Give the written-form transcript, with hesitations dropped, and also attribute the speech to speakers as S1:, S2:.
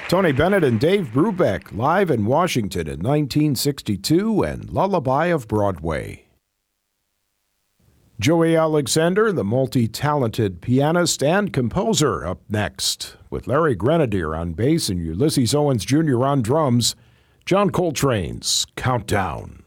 S1: Tony Bennett and Dave Brubeck live in Washington in 1962 and Lullaby of Broadway. Joey Alexander, the multi-talented pianist and composer, up next, with Larry Grenadier on bass and Ulysses Owens Jr. on drums. John Coltrane's Countdown.